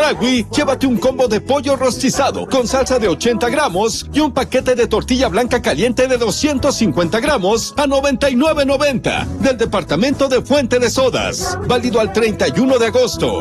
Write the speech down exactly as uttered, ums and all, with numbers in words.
Chedraui, llévate un combo de pollo rostizado con salsa de ochenta gramos y un paquete de tortilla blanca caliente de doscientos cincuenta gramos a noventa y nueve noventa del departamento de Fuente de Sodas. Válido al treinta y uno de agosto.